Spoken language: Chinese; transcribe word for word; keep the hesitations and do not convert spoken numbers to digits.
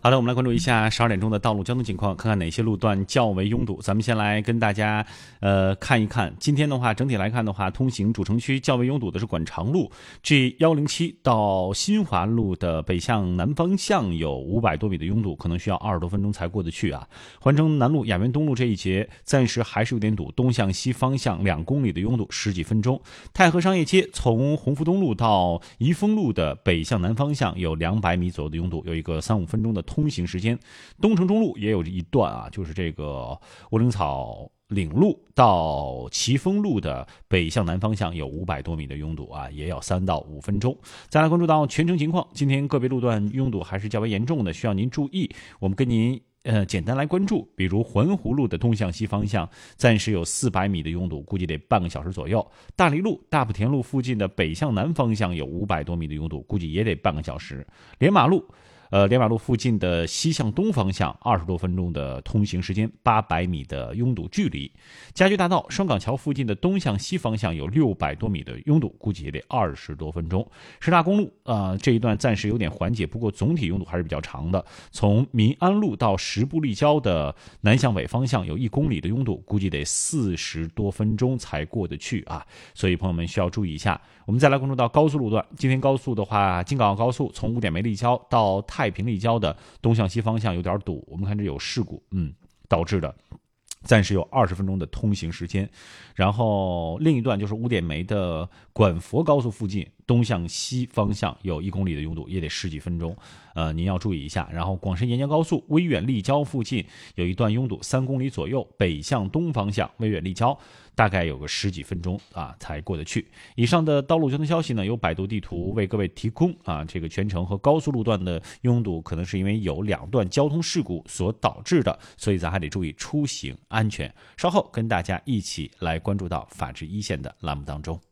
好的，我们来关注一下十二点钟的道路交通情况，看看哪些路段较为拥堵。咱们先来跟大家呃看一看，今天的话整体来看的话，通行主城区较为拥堵的是管长路 G 一零七到新华路的北向南方向有五百多米的拥堵，可能需要二十多分钟才过得去啊。环城南路雅园东路这一节暂时还是有点堵，东向西方向两公里的拥堵十几分钟。太和商业街从鸿福东路到怡丰路的北向南方向有两百米左右的拥堵，有一个三五分钟的通行时间。东城中路也有一段啊，就是这个乌灵草岭路到奇峰路的北向南方向有五百多米的拥堵啊，也要三到五分钟。再来关注到全程情况，今天个别路段拥堵还是较为严重的，需要您注意。我们跟您呃，简单来关注，比如环湖路的东向西方向，暂时有四百米的拥堵，估计得半个小时左右。大理路、大埔田路附近的北向南方向有五百多米的拥堵，估计也得半个小时。连马路。呃，连马路附近的西向东方向二十多分钟的通行时间，八百米的拥堵距离。家居大道双港桥附近的东向西方向有六百多米的拥堵，估计也得二十多分钟。石大公路呃这一段暂时有点缓解，不过总体拥堵还是比较长的。从民安路到石布立交的南向北方向有一公里的拥堵，估计得四十多分钟才过得去啊，所以朋友们需要注意一下。我们再来关注到高速路段，今天高速的话，京港澳高速从五点梅立交到太平立交的东向西方向有点堵，我们看这有事故，嗯，导致的。暂时有二十分钟的通行时间，然后另一段就是五点梅的管佛高速附近东向西方向有一公里的拥堵，也得十几分钟，呃，您要注意一下。然后广深沿江高速威远立交附近有一段拥堵三公里左右，北向东方向威远立交大概有个十几分钟啊才过得去。以上的道路交通消息呢，由百度地图为各位提供啊，这个全程和高速路段的拥堵可能是因为有两段交通事故所导致的，所以咱还得注意出行安全。稍后跟大家一起来关注到法治一线的栏目当中。